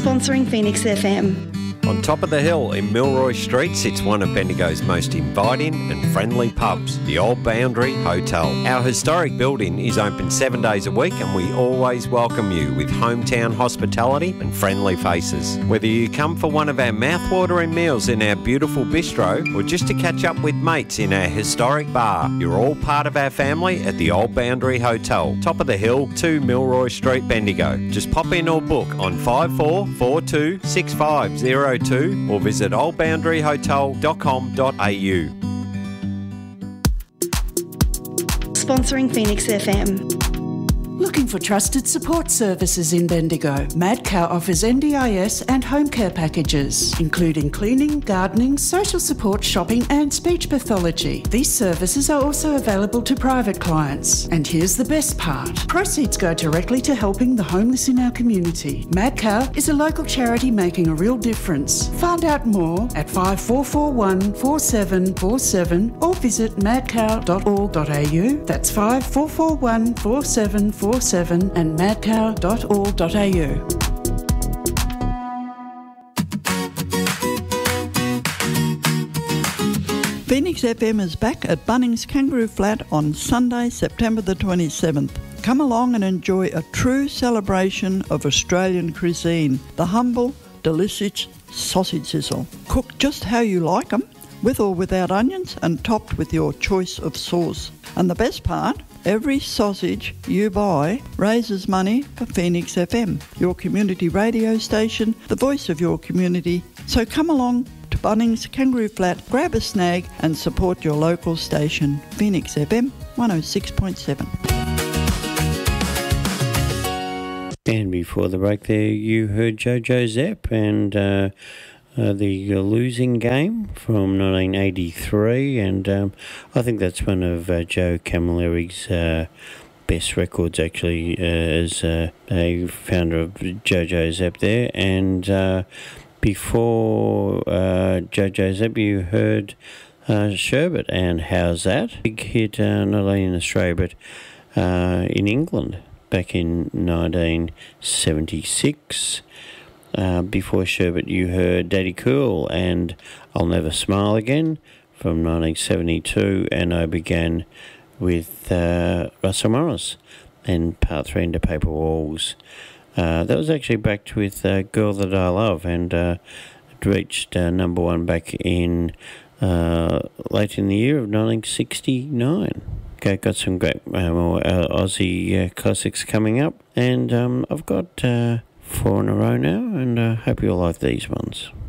Sponsoring Phoenix FM. On top of the hill in Milroy Street sits one of Bendigo's most inviting and friendly pubs, the Old Boundary Hotel. Our historic building is open 7 days a week and we always welcome you with hometown hospitality and friendly faces. Whether you come for one of our mouthwatering meals in our beautiful bistro or just to catch up with mates in our historic bar, you're all part of our family at the Old Boundary Hotel, top of the hill, 2 Milroy Street, Bendigo. Just pop in or book on 5442 6502 or visit oldboundaryhotel.com.au. Sponsoring Phoenix FM. Looking for trusted support services in Bendigo? Madcow offers NDIS and home care packages, including cleaning, gardening, social support, shopping and speech pathology. These services are also available to private clients. And here's the best part. Proceeds go directly to helping the homeless in our community. Madcow is a local charity making a real difference. Find out more at 5441 4747 or visit madcow.org.au. That's 5441 4747 and madcow.org.au. Phoenix FM is back at Bunnings Kangaroo Flat on Sunday, September the 27th. Come along and enjoy a true celebration of Australian cuisine, the humble, delicious sausage sizzle. Cooked just how you like them, with or without onions, and topped with your choice of sauce. And the best part, every sausage you buy raises money for Phoenix FM, your community radio station, the voice of your community. So come along to Bunnings Kangaroo Flat, grab a snag and support your local station, Phoenix FM 106.7. And before the break there, you heard Jojo Zep and the Losing Game from 1983, and I think that's one of Joe Camilleri's best records, actually, as a founder of Jojo Zep there. And before Jojo Zep, you heard Sherbet and How's That? Big hit not only in Australia but in England back in 1976. Before Sherbet, you heard Daddy Cool and I'll Never Smile Again from 1972, and I began with Russell Morris and Part 3 into Paper Walls. That was actually backed with Girl That I Love, and it reached number one back in late in the year of 1969. Okay, got some great more Aussie classics coming up, and I've got 4 in a row now, and I hope you'll like these ones.